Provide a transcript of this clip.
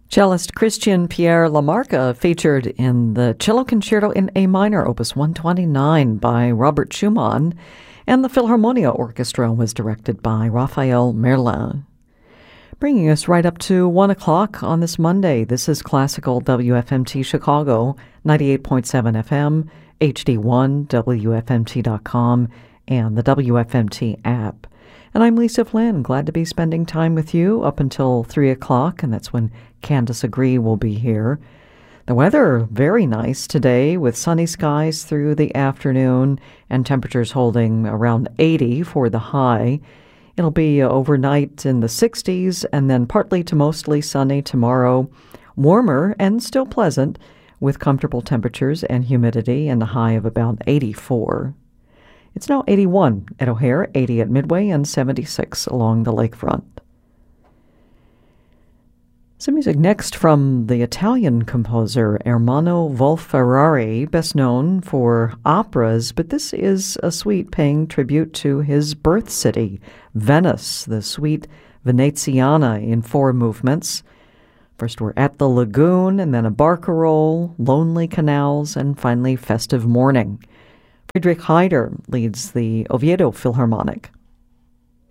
Cellist Christian Pierre Lamarca featured in the Cello Concerto in A minor, Opus 129 by Robert Schumann, and the Philharmonia Orchestra was directed by Raphael Merlin. Bringing us right up to 1 o'clock on this Monday, this is Classical WFMT Chicago, 98.7 FM, HD1, WFMT.com, and the WFMT app. And I'm Lisa Flynn, glad to be spending time with you up until 3 o'clock, and that's when Candace Agree will be here. The weather, very nice today, with sunny skies through the afternoon and temperatures holding around 80 for the high. It'll be overnight in the 60s and then partly to mostly sunny tomorrow. Warmer and still pleasant with comfortable temperatures and humidity and a high of about 84. It's now 81 at O'Hare, 80 at Midway, and 76 along the lakefront. Some music next from the Italian composer Ermanno Wolf-Ferrari, best known for operas, but this is a suite paying tribute to his birth city, Venice, the suite Veneziana in 4 movements. First we're At the Lagoon, and then a barcarolle, Lonely Canals, and finally Festive Morning. Friedrich Heider leads the Oviedo Philharmonic.